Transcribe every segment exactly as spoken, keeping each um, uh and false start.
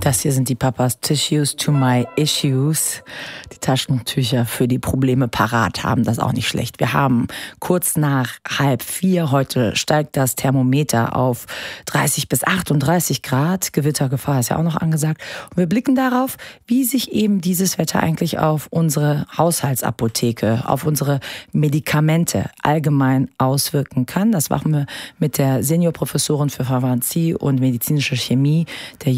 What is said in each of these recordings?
Das hier sind die Papas Tissues to my issues. Die Taschentücher für die Probleme parat haben, das ist auch nicht schlecht. Wir haben kurz nach halb vier, heute steigt das Thermometer auf dreißig bis achtunddreißig Grad. Gewittergefahr ist ja auch noch angesagt. Und wir blicken darauf, wie sich eben dieses Wetter eigentlich auf unsere Haushaltsapotheke, auf unsere Medikamente allgemein auswirken kann. Das machen wir mit der Seniorprofessorin für Pharmazie und medizinische Chemie der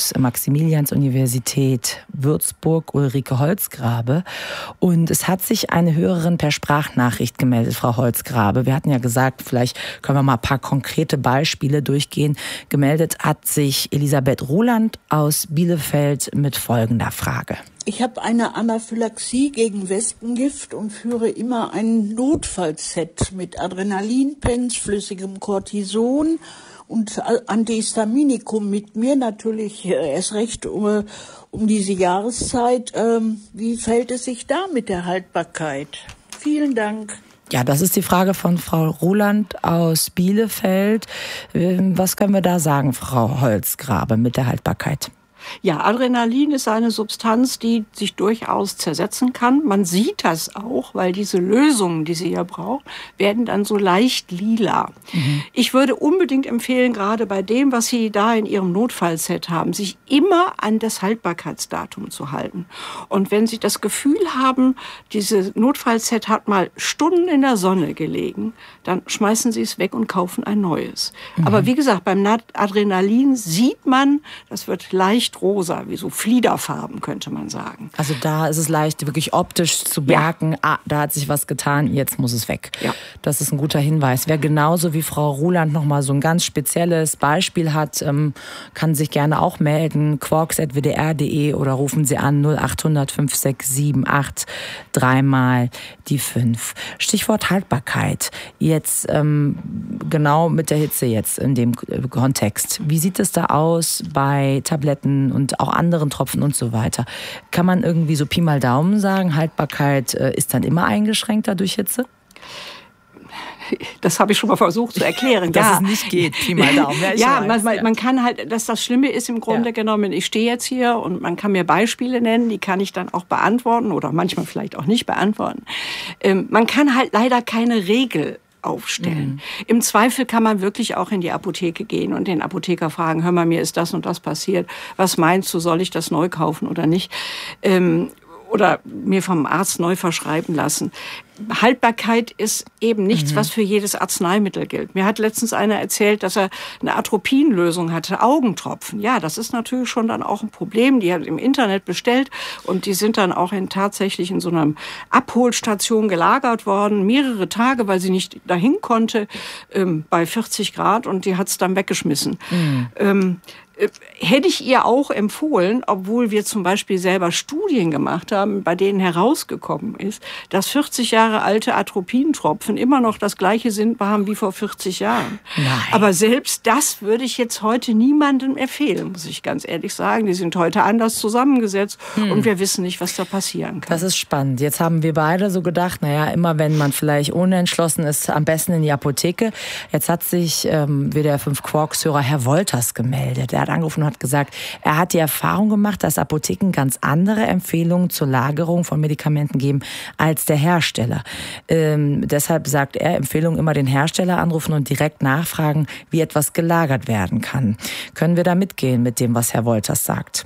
Julius-Maximilians-Universität Würzburg, Ulrike Holzgrabe. Und es hat sich eine Hörerin per Sprachnachricht gemeldet, Frau Holzgrabe. Wir hatten ja gesagt, vielleicht können wir mal ein paar konkrete Beispiele durchgehen. Gemeldet hat sich Elisabeth Roland aus Bielefeld mit folgender Frage. Ich habe eine Anaphylaxie gegen Wespengift und führe immer ein Notfallset mit Adrenalinpens, flüssigem Cortison und Antihistaminikum mit mir, natürlich erst recht um, um diese Jahreszeit. Ähm, wie fällt es sich da mit der Haltbarkeit? Vielen Dank. Ja, das ist die Frage von Frau Roland aus Bielefeld. Was können wir da sagen, Frau Holzgrabe, mit der Haltbarkeit? Ja, Adrenalin ist eine Substanz, die sich durchaus zersetzen kann. Man sieht das auch, weil diese Lösungen, die sie hier braucht, werden dann so leicht lila. Mhm. Ich würde unbedingt empfehlen, gerade bei dem, was Sie da in Ihrem Notfallset haben, sich immer an das Haltbarkeitsdatum zu halten. Und wenn Sie das Gefühl haben, dieses Notfallset hat mal Stunden in der Sonne gelegen, dann schmeißen Sie es weg und kaufen ein neues. Mhm. Aber wie gesagt, beim Adrenalin sieht man, das wird leicht rosa, wie so Fliederfarben, könnte man sagen. Also da ist es leicht, wirklich optisch zu merken, ja. ah, da hat sich was getan, jetzt muss es weg. Ja. Das ist ein guter Hinweis. Wer genauso wie Frau Roland noch mal so ein ganz spezielles Beispiel hat, ähm, kann sich gerne auch melden. quarks at w d r punkt d e oder rufen Sie an null acht hundert fünf sechs sieben acht, dreimal die fünf. Stichwort Haltbarkeit. Jetzt ähm, genau mit der Hitze jetzt in dem Kontext. Wie sieht es da aus bei Tabletten und auch anderen Tropfen und so weiter? Kann man irgendwie so Pi mal Daumen sagen, Haltbarkeit äh, ist dann immer eingeschränkter durch Hitze? Das habe ich schon mal versucht zu erklären. Dass ja. es nicht geht, Pi mal Daumen. Ja, ja, man, man, man kann halt, dass das Schlimme ist im Grunde ja. genommen, ich stehe jetzt hier und man kann mir Beispiele nennen, die kann ich dann auch beantworten oder manchmal vielleicht auch nicht beantworten. Ähm, man kann halt leider keine Regel aufstellen. Mhm. Im Zweifel kann man wirklich auch in die Apotheke gehen und den Apotheker fragen, hör mal, mir ist das und das passiert. Was meinst du, soll ich das neu kaufen oder nicht? Ähm, oder mir vom Arzt neu verschreiben lassen. Haltbarkeit ist eben nichts, mhm. was für jedes Arzneimittel gilt. Mir hat letztens einer erzählt, dass er eine Atropinlösung hatte, Augentropfen. Ja, das ist natürlich schon dann auch ein Problem. Die hat im Internet bestellt und die sind dann auch in, tatsächlich in so einer Abholstation gelagert worden, mehrere Tage, weil sie nicht dahin konnte, ähm, bei vierzig Grad, und die hat es dann weggeschmissen. Mhm. Ähm, Hätte ich ihr auch empfohlen, obwohl wir zum Beispiel selber Studien gemacht haben, bei denen herausgekommen ist, dass vierzig Jahre alte Atropintropfen immer noch das gleiche Sinnbar haben wie vor vierzig Jahren. Nein. Aber selbst das würde ich jetzt heute niemandem empfehlen, muss ich ganz ehrlich sagen. Die sind heute anders zusammengesetzt hm. und wir wissen nicht, was da passieren kann. Das ist spannend. Jetzt haben wir beide so gedacht, naja, immer wenn man vielleicht unentschlossen ist, am besten in die Apotheke. Jetzt hat sich ähm, W D R fünf Quarks-Hörer Herr Wolters gemeldet. Er hat angerufen und hat gesagt, er hat die Erfahrung gemacht, dass Apotheken ganz andere Empfehlungen zur Lagerung von Medikamenten geben als der Hersteller. Ähm, deshalb sagt er, Empfehlung immer den Hersteller anrufen und direkt nachfragen, wie etwas gelagert werden kann. Können wir da mitgehen mit dem, was Herr Wolters sagt?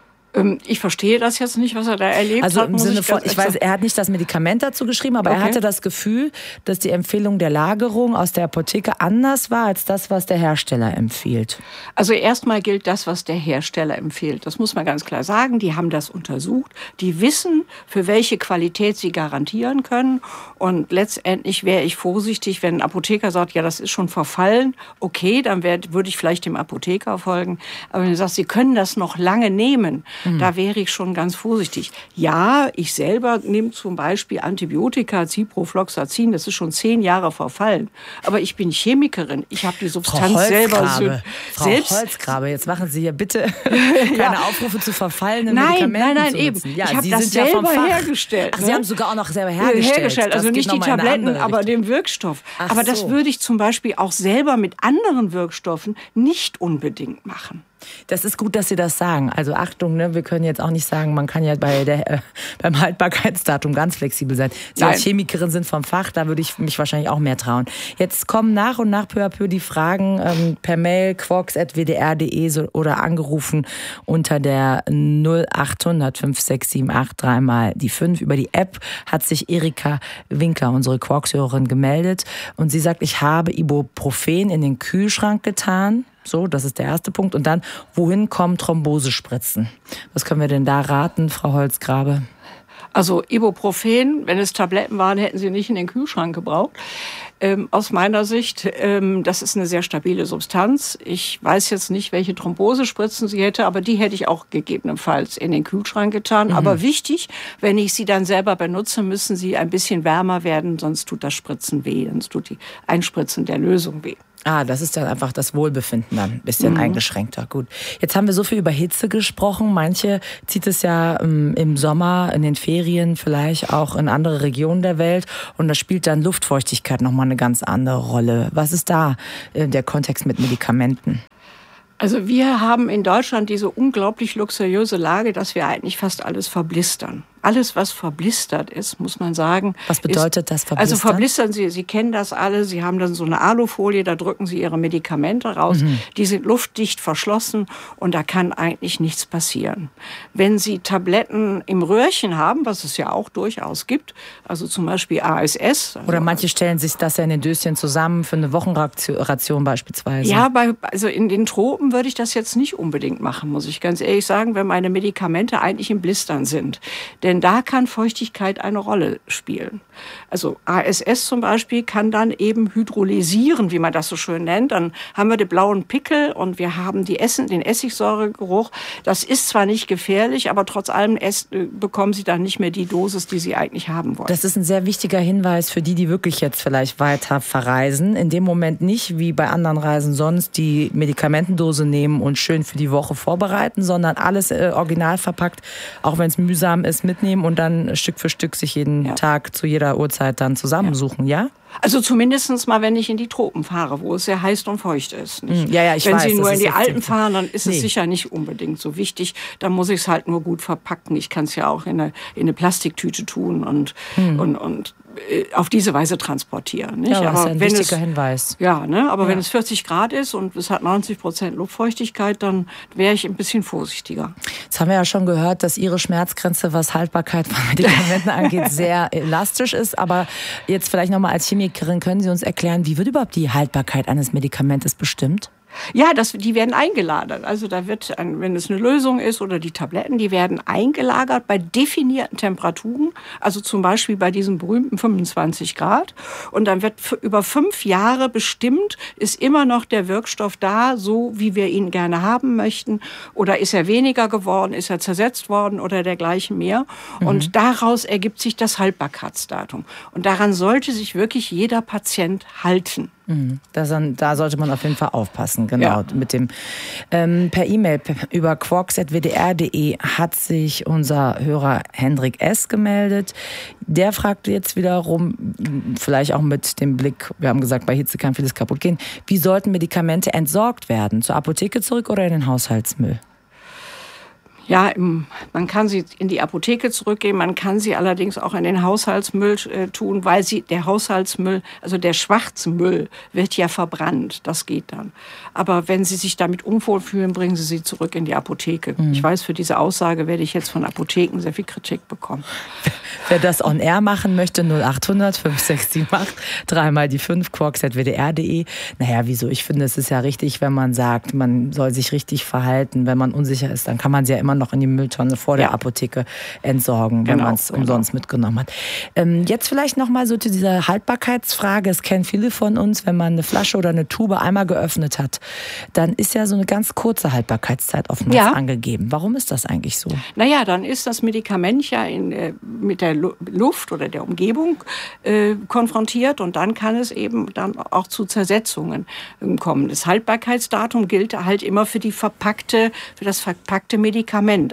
Ich verstehe das jetzt nicht, was er da erlebt also hat. Also im Sinne von, ich weiß, er hat nicht das Medikament dazu geschrieben, aber okay. er hatte das Gefühl, dass die Empfehlung der Lagerung aus der Apotheke anders war als das, was der Hersteller empfiehlt. Also erstmal gilt das, was der Hersteller empfiehlt. Das muss man ganz klar sagen. Die haben das untersucht. Die wissen, für welche Qualität sie garantieren können. Und letztendlich wäre ich vorsichtig, wenn ein Apotheker sagt, ja, das ist schon verfallen. Okay, dann wär, würde ich vielleicht dem Apotheker folgen. Aber wenn du sagst, sie können das noch lange nehmen, Mhm. da wäre ich schon ganz vorsichtig. Ja, ich selber nehme zum Beispiel Antibiotika, Ciprofloxacin, das ist schon zehn Jahre verfallen. Aber ich bin Chemikerin, ich habe die Substanz Frau selber so, Frau selbst. Holzgrabe, jetzt machen Sie hier bitte keine ja. Aufrufe zu verfallenen nein, Medikamenten Nein, nein, zu eben. nutzen. Ja, ich habe Sie das sind selber ja hergestellt. Ach, ne? Sie haben sogar auch noch selber hergestellt. hergestellt. Also das nicht die Tabletten, aber den Wirkstoff. Ach aber das so. würde ich zum Beispiel auch selber mit anderen Wirkstoffen nicht unbedingt machen. Das ist gut, dass Sie das sagen. Also Achtung, ne, wir können jetzt auch nicht sagen, man kann ja bei der, äh, beim Haltbarkeitsdatum ganz flexibel sein. Sie Nein. als Chemikerin sind vom Fach, da würde ich mich wahrscheinlich auch mehr trauen. Jetzt kommen nach und nach peu à peu die Fragen ähm, per Mail quarks at w d r punkt d e so, oder angerufen unter der null achthundert fünf sechs sieben acht drei mal die fünf. Über die App hat sich Erika Winkler, unsere Quarks-Hörerin, gemeldet und sie sagt, ich habe Ibuprofen in den Kühlschrank getan. So, das ist der erste Punkt. Und dann, wohin kommen Thrombosespritzen? Was können wir denn da raten, Frau Holzgrabe? Also Ibuprofen, wenn es Tabletten waren, hätten sie nicht in den Kühlschrank gebraucht. Ähm, aus meiner Sicht, ähm, das ist eine sehr stabile Substanz. Ich weiß jetzt nicht, welche Thrombosespritzen sie hätte, aber die hätte ich auch gegebenenfalls in den Kühlschrank getan. Mhm. Aber wichtig, wenn ich sie dann selber benutze, müssen sie ein bisschen wärmer werden, sonst tut das Spritzen weh, sonst tut die Einspritzen der Lösung weh. Ah, das ist dann einfach das Wohlbefinden dann ein bisschen mhm. eingeschränkter. Gut. Jetzt haben wir so viel über Hitze gesprochen. Manche zieht es ja ähm, im Sommer, in den Ferien, vielleicht auch in andere Regionen der Welt. Und da spielt dann Luftfeuchtigkeit nochmal eine ganz andere Rolle. Was ist da äh, der Kontext mit Medikamenten? Also wir haben in Deutschland diese unglaublich luxuriöse Lage, dass wir eigentlich fast alles verblistern. Alles, was verblistert ist, muss man sagen. Was bedeutet ist, das, verblistern? Also verblistern, Sie, Sie kennen das alle. Sie haben dann so eine Alufolie, da drücken Sie Ihre Medikamente raus. Mhm. Die sind luftdicht verschlossen und da kann eigentlich nichts passieren. Wenn Sie Tabletten im Röhrchen haben, was es ja auch durchaus gibt, also zum Beispiel A S S. Also Oder manche stellen sich das ja in den Döschen zusammen für eine Wochenration beispielsweise. Ja, bei, also in den Tropen würde ich das jetzt nicht unbedingt machen, muss ich ganz ehrlich sagen, wenn meine Medikamente eigentlich in Blistern sind. Denn da kann Feuchtigkeit eine Rolle spielen. Also A S S zum Beispiel kann dann eben hydrolysieren, wie man das so schön nennt. Dann haben wir den blauen Pickel und wir haben die Essen, den Essigsäuregeruch. Das ist zwar nicht gefährlich, aber trotz allem ess, bekommen Sie dann nicht mehr die Dosis, die Sie eigentlich haben wollen. Das ist ein sehr wichtiger Hinweis für die, die wirklich jetzt vielleicht weiter verreisen. In dem Moment nicht, wie bei anderen Reisen sonst, die Medikamentendose nehmen und schön für die Woche vorbereiten, sondern alles äh, original verpackt, auch wenn es mühsam ist, mitnehmen und dann Stück für Stück sich jeden ja. Tag zu jeder Uhrzeit dann zusammensuchen, ja? ja? Also zumindest mal, wenn ich in die Tropen fahre, wo es sehr heiß und feucht ist. Nicht? Ja, ja, ich wenn weiß, Sie nur in die jetzt Alpen fahren, dann ist nee. es sicher nicht unbedingt so wichtig. Da muss ich es halt nur gut verpacken. Ich kann es ja auch in eine, in eine Plastiktüte tun und, hm. und, und auf diese Weise transportieren. Nicht? Ja, das aber ist ein wenn wichtiger es, Hinweis. Ja, ne? aber ja. wenn es vierzig Grad ist und es hat neunzig Prozent Luftfeuchtigkeit, dann wäre ich ein bisschen vorsichtiger. Jetzt haben wir ja schon gehört, dass Ihre Schmerzgrenze, was Haltbarkeit von Medikamenten angeht, sehr elastisch ist. Aber jetzt vielleicht nochmal als Chemikerin, können Sie uns erklären, wie wird überhaupt die Haltbarkeit eines Medikamentes bestimmt? Ja, das, die werden eingelagert. Also da wird, ein, wenn es eine Lösung ist oder die Tabletten, die werden eingelagert bei definierten Temperaturen. Also zum Beispiel bei diesem berühmten fünfundzwanzig Grad. Und dann wird für über fünf Jahre bestimmt, ist immer noch der Wirkstoff da, so wie wir ihn gerne haben möchten. Oder ist er weniger geworden, ist er zersetzt worden oder dergleichen mehr. Mhm. Und daraus ergibt sich das Haltbarkeitsdatum. Und daran sollte sich wirklich jeder Patient halten. Das, da sollte man auf jeden Fall aufpassen, genau. Ja. Mit dem ähm, per E-Mail über quarks at w d r punkt d e hat sich unser Hörer Hendrik S. gemeldet. Der fragt jetzt wiederum, vielleicht auch mit dem Blick, wir haben gesagt, bei Hitze kann vieles kaputt gehen, wie sollten Medikamente entsorgt werden? Zur Apotheke zurück oder in den Haushaltsmüll? Ja, man kann sie in die Apotheke zurückgeben, man kann sie allerdings auch in den Haushaltsmüll äh, tun, weil sie der Haushaltsmüll, also der Schwarzmüll, wird ja verbrannt. Das geht dann. Aber wenn Sie sich damit unwohl fühlen, bringen Sie sie zurück in die Apotheke. Mhm. Ich weiß, für diese Aussage werde ich jetzt von Apotheken sehr viel Kritik bekommen. Wer das on air machen möchte, null achthundert fünf sechs sieben acht, dreimal die fünf, quarks at w d r punkt d e. Naja, wieso? Ich finde, es ist ja richtig, wenn man sagt, man soll sich richtig verhalten. Wenn man unsicher ist, dann kann man sie ja immer noch in die Mülltonne vor der ja. Apotheke entsorgen, wenn genau, man es genau. umsonst mitgenommen hat. Ähm, jetzt vielleicht noch mal so zu dieser Haltbarkeitsfrage. Es kennen viele von uns, wenn man eine Flasche oder eine Tube einmal geöffnet hat, dann ist ja so eine ganz kurze Haltbarkeitszeit oftmals ja. angegeben. Warum ist das eigentlich so? Naja, dann ist das Medikament ja in, äh, mit der Lu- Luft oder der Umgebung äh, konfrontiert und dann kann es eben dann auch zu Zersetzungen äh, kommen. Das Haltbarkeitsdatum gilt halt immer für die verpackte, für das verpackte Medikament. Also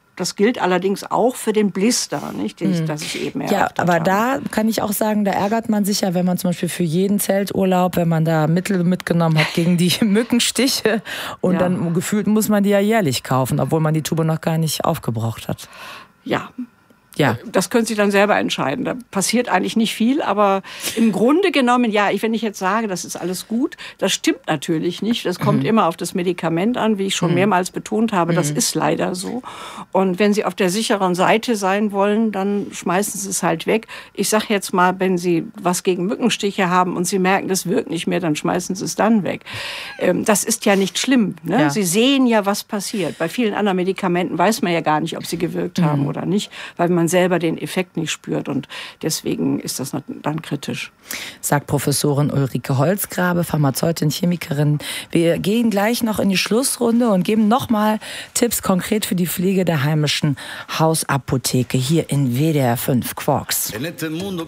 Das gilt allerdings auch für den Blister, nicht? Den, das ich eben Ja, aber habe. da kann ich auch sagen, da ärgert man sich ja, wenn man zum Beispiel für jeden Zelturlaub, wenn man da Mittel mitgenommen hat gegen die Mückenstiche und ja. dann gefühlt muss man die ja jährlich kaufen, obwohl man die Tube noch gar nicht aufgebraucht hat. Ja. Ja. Das können Sie dann selber entscheiden. Da passiert eigentlich nicht viel, aber im Grunde genommen, ja, ich, wenn ich jetzt sage, das ist alles gut, das stimmt natürlich nicht. Das kommt mhm. immer auf das Medikament an, wie ich schon mhm. mehrmals betont habe. Das mhm. ist leider so. Und wenn Sie auf der sicheren Seite sein wollen, dann schmeißen Sie es halt weg. Ich sage jetzt mal, wenn Sie was gegen Mückenstiche haben und Sie merken, das wirkt nicht mehr, dann schmeißen Sie es dann weg. Ähm, das ist ja nicht schlimm. Ne? Ja. Sie sehen ja, was passiert. Bei vielen anderen Medikamenten weiß man ja gar nicht, ob sie gewirkt mhm. haben oder nicht, weil man selber den Effekt nicht spürt und deswegen ist das dann kritisch. Sagt Professorin Ulrike Holzgrabe, Pharmazeutin, Chemikerin. Wir gehen gleich noch in die Schlussrunde und geben nochmal Tipps konkret für die Pflege der heimischen Hausapotheke hier in W D R fünf Quarks.